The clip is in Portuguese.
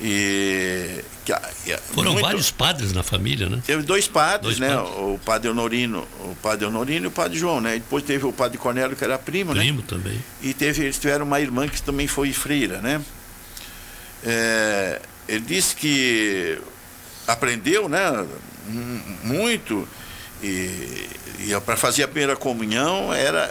Foram vários padres na família, né? Teve dois padres, né? O padre Honorino e o padre João, né? E depois teve o padre Cornélio, que era primo, né? Primo também. E eles tiveram uma irmã que também foi freira, né? Ele disse que aprendeu, né? Muito, e para fazer a primeira comunhão